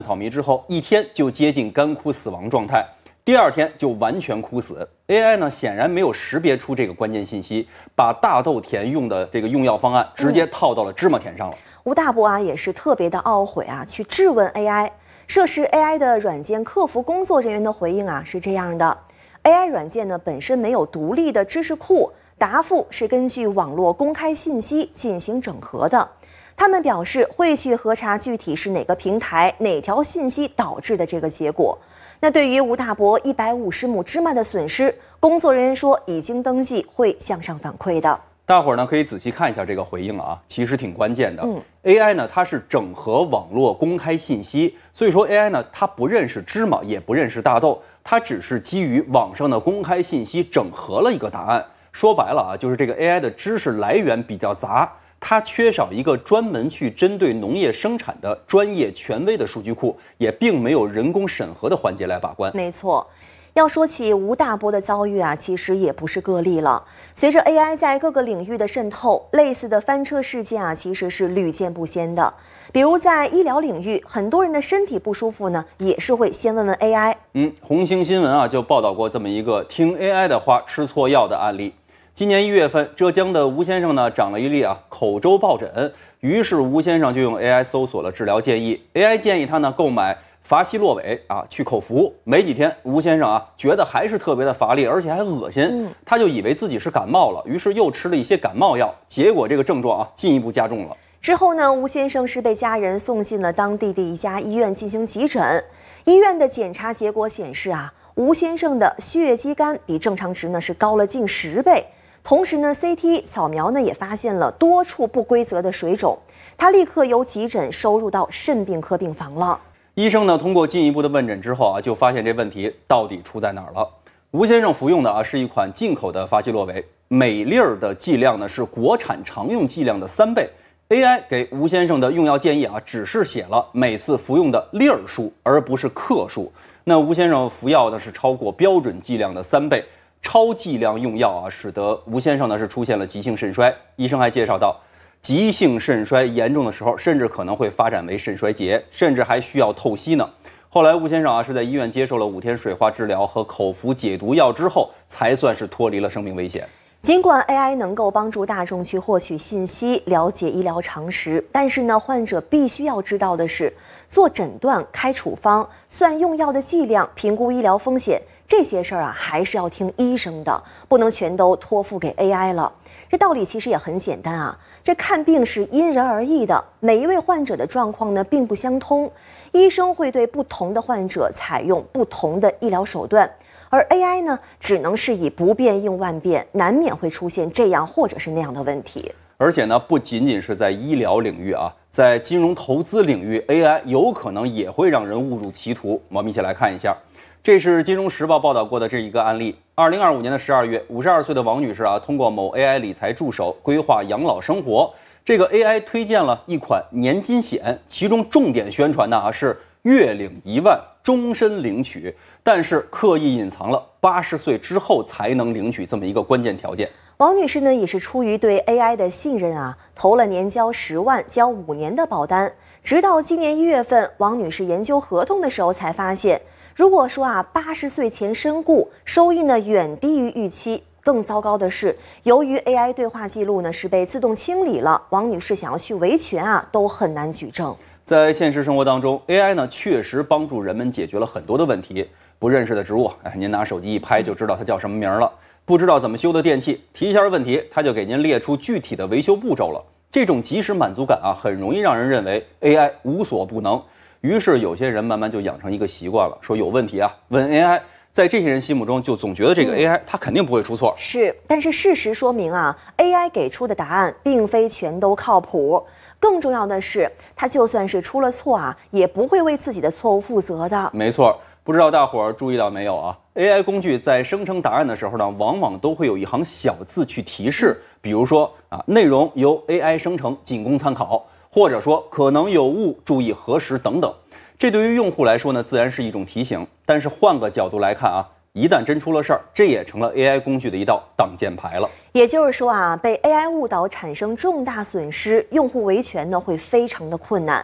草迷之后，一天就接近干枯死亡状态，第二天就完全枯死。AI 呢显然没有识别出这个关键信息，把大豆田用的这个用药方案直接套到了芝麻田上了。 吴大伯也是特别的懊悔去质问 AI。涉事 AI 的软件客服工作人员的回应是这样的 ：AI 软件呢本身没有独立的知识库，答复是根据网络公开信息进行整合的。他们表示会去核查具体是哪个平台、哪条信息导致的这个结果。那对于吴大伯150亩芝麻的损失，工作人员说已经登记，会向上反馈的。 大伙儿呢可以仔细看一下这个回应其实挺关键的。AI 呢它是整合网络公开信息，所以说 AI 呢它不认识芝麻，也不认识大豆，它只是基于网上的公开信息整合了一个答案。说白了就是这个 AI 的知识来源比较杂。它缺少一个专门去针对农业生产的专业权威的数据库，也并没有人工审核的环节来把关。 没错，要说起吴大伯的遭遇其实也不是个例了。随着 AI 在各个领域的渗透，类似的翻车事件其实是屡见不鲜的。比如在医疗领域，很多人的身体不舒服呢，也是会先问问 AI。 红星新闻就报道过这么一个听 AI 的话吃错药的案例。今年1月份，浙江的吴先生呢长了一例口周疱疹，于是吴先生就用 AI 搜索了治疗建议。AI 建议他呢购买伐西洛韦去口服。没几天，吴先生觉得还是特别的乏力，而且还恶心，他就以为自己是感冒了，于是又吃了一些感冒药，结果这个症状进一步加重了。 之后呢，吴先生是被家人送进了当地的一家医院进行急诊。医院的检查结果显示吴先生的血肌酐比正常值呢是高了近10倍。同时呢 ，CT 扫描呢也发现了多处不规则的水肿，他立刻由急诊收入到肾病科病房了。 医生呢通过进一步的问诊之后就发现这问题到底出在哪儿了。吴先生服用的是一款进口的伐西洛韦，每粒儿的剂量呢是国产常用剂量的3倍。AI 给吴先生的用药建议只是写了每次服用的粒儿数，而不是克数。那吴先生服药呢是超过标准剂量的3倍。超剂量用药使得吴先生呢是出现了急性肾衰。医生还介绍到，急性肾衰严重的时候，甚至可能会发展为肾衰竭，甚至还需要透析呢。后来吴先生是在医院接受了5天水化治疗和口服解毒药之后，才算是脱离了生命危险。 尽管 AI 能够帮助大众去获取信息、了解医疗常识，但是呢，患者必须要知道的是，做诊断、开处方、算用药的剂量、评估医疗风险，这些事儿还是要听医生的，不能全都托付给 AI 了。这道理其实也很简单这看病是因人而异的，每一位患者的状况呢并不相通，医生会对不同的患者采用不同的医疗手段。而 AI 呢，只能是以不变应万变，难免会出现这样或者是那样的问题。 而且呢，不仅仅是在医疗领域在金融投资领域 ，AI 有可能也会让人误入歧途。我们一起来看一下，这是《金融时报》报道过的这一个案例。2025年的12月，52岁的王女士通过某 AI 理财助手规划养老生活。这个 AI 推荐了一款年金险，其中重点宣传的是月领1万，终身领取，但是刻意隐藏了80岁之后才能领取这么一个关键条件。 王女士呢也是出于对 AI 的信任投了年交10万、交5年的保单。直到今年1月份，王女士研究合同的时候才发现，如果说80岁前身故，收益呢远低于预期。更糟糕的是，由于 AI 对话记录呢是被自动清理了，王女士想要去维权都很难举证。 在现实生活当中 ，AI 呢确实帮助人们解决了很多的问题。不认识的植物，您拿手机一拍就知道它叫什么名了。不知道怎么修的电器，提一下问题，它就给您列出具体的维修步骤了。这种即时满足感很容易让人认为 AI 无所不能。于是有些人慢慢就养成一个习惯了，说有问题问 AI。在这些人心目中，就总觉得这个 AI 它肯定不会出错。 是，但是事实说明AI 给出的答案并非全都靠谱。更重要的是，它就算是出了错也不会为自己的错误负责的。 没错，不知道大伙儿注意到没有？AI 工具在生成答案的时候呢，往往都会有一行小字去提示，比如说内容由 AI 生成，仅供参考，或者说可能有误，注意核实等等。这对于用户来说呢，自然是一种提醒。但是换个角度来看一旦真出了事儿，这也成了 AI 工具的一道挡箭牌了。 也就是说被 AI 误导产生重大损失，用户维权呢会非常的困难。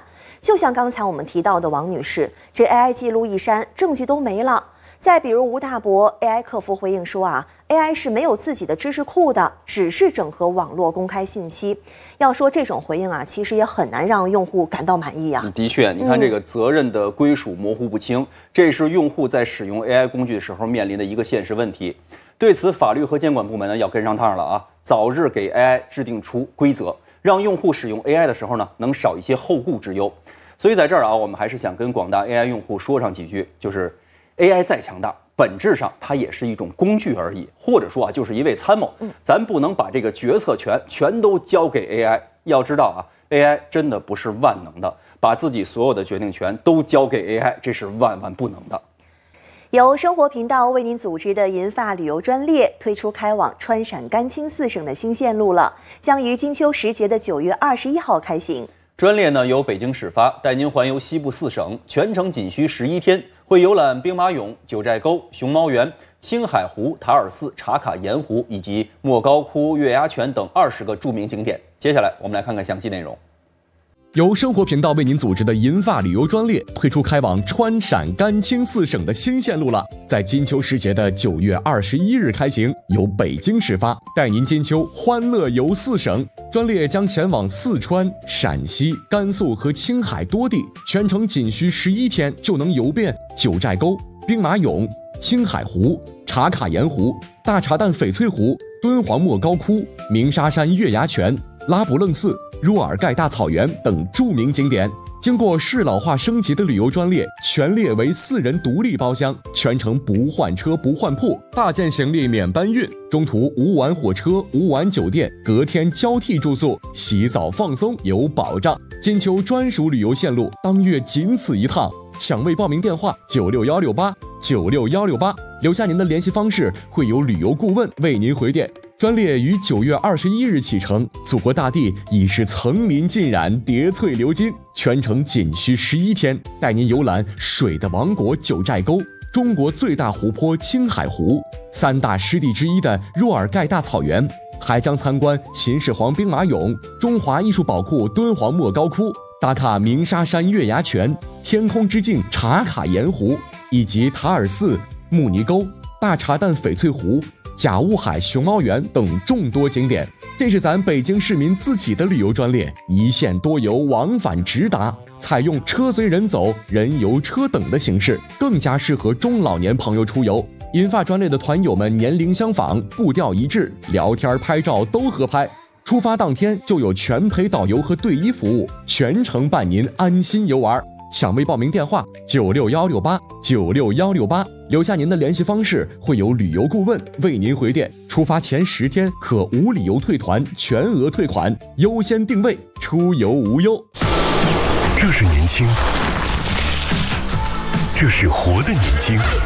就像刚才我们提到的王女士，这 AI 记录一删，证据都没了。再比如吴大博 AI 客服回应说AI 是没有自己的知识库的，只是整合网络公开信息。要说这种回应其实也很难让用户感到满意的确，你看这个责任的归属模糊不清，这是用户在使用 AI 工具的时候面临的一个现实问题。对此，法律和监管部门呢要跟上趟了早日给 AI 制定出规则，让用户使用 AI 的时候呢能少一些后顾之忧。所以在这儿我们还是想跟广大 AI 用户说上几句，就是 AI 再强大，本质上它也是一种工具而已，或者说就是一位参谋。咱不能把这个决策权全都交给 AI。要知道AI 真的不是万能的，把自己所有的决定权都交给 AI， 这是万万不能的。 由生活频道为您组织的银发旅游专列推出开往川陕甘青4省的新线路了，将于金秋时节的9月21号开行。 专列呢由北京始发，带您环游西部4省，全程仅需11天，会游览兵马俑、九寨沟、熊猫园、青海湖、塔尔寺、茶卡盐湖以及莫高窟、月牙泉等20个著名景点。接下来我们来看看详细内容。 由生活频道为您组织的银发旅游专列推出开往川陕甘青4省的新线路了，在金秋时节的9月21日开行，由北京始发，带您金秋欢乐游4省。专列将前往四川、陕西、甘肃和青海多地，全程仅需11天就能游遍九寨沟、兵马俑、青海湖、茶卡盐湖、大茶蛋翡翠湖、敦煌莫高窟、鸣沙山月牙泉、拉卜楞寺、若尔盖大草原等著名景点。经过适老化升级的旅游专列，全列为4人独立包厢，全程不换车不换铺，大件行李免搬运，中途无晚火车无晚酒店，隔天交替住宿，洗澡放松有保障。金秋专属旅游线路，当月仅此一趟。抢位报名电话96168，留下您的联系方式，会有旅游顾问为您回电。专列于9月21日启程，祖国大地已是层林尽染，叠翠流金，全程仅需11天，带您游览水的王国九寨沟、中国最大湖泊青海湖、3大湿地之一的若尔盖大草原，还将参观秦始皇兵马俑、中华艺术宝库敦煌莫高窟，打卡鸣沙山月牙泉、天空之镜茶卡盐湖，以及塔尔寺、慕尼沟、大茶蛋翡翠湖、甲雾海熊猫园等众多景点。这是咱北京市民自己的旅游专列，一线多游，往返直达，采用车随人走、人游车等的形式，更加适合中老年朋友出游。银发专列的团友们年龄相仿，步调一致，聊天拍照都合拍。出发当天就有全陪导游和队医服务，全程伴您安心游玩。抢位报名电话96168，留下您的联系方式，会有旅游顾问为您回电。出发前10天可无理由退团，全额退款，优先定位，出游无忧。 这是年轻，这是活的年轻。